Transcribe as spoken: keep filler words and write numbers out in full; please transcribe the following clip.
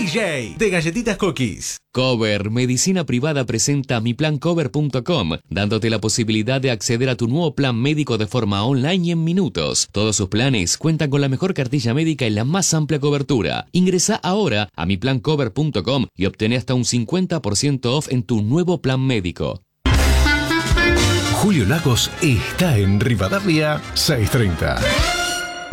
J de Galletitas Cookies. Cover Medicina Privada presenta mi plan cover punto com, dándote la posibilidad de acceder a tu nuevo plan médico de forma online y en minutos. Todos sus planes cuentan con la mejor cartilla médica y la más amplia cobertura. Ingresa ahora a mi plan cover punto com y obtén hasta un cincuenta por ciento off en tu nuevo plan médico. Julio Lagos está en Rivadavia seiscientos treinta.